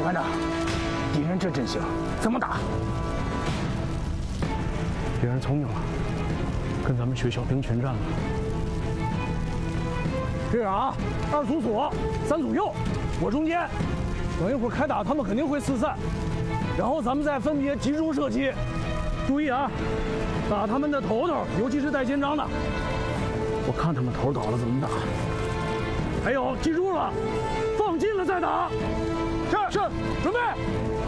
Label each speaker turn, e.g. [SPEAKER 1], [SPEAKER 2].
[SPEAKER 1] 副班长，敌人这阵型怎么打？
[SPEAKER 2] 敌人聪明了，跟咱们学校兵群战了。
[SPEAKER 1] 这样啊，2组左，3组右，我中间。等一会儿开打，他们肯定会四散，然后咱们再分别集中射击。注意啊，打他们的头，尤其是带肩章的。我看他们头倒了怎么打。还有，记住了，放近了再打。是，准备。